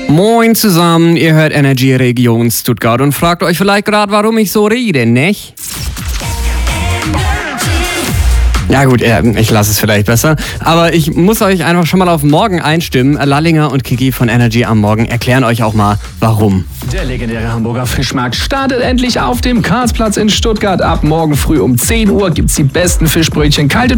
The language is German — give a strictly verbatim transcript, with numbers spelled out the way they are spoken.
Moin zusammen, ihr hört Energy Region Stuttgart und fragt euch vielleicht gerade, warum ich so rede, nicht? Ja gut, ich lasse es vielleicht besser. Aber ich muss euch einfach schon mal auf morgen einstimmen. Lallinger und Kiki von Energy am Morgen erklären euch auch mal, warum. Der legendäre Hamburger Fischmarkt startet endlich auf dem Karlsplatz in Stuttgart. Ab morgen früh um zehn Uhr gibt's die besten Fischbrötchen, kalte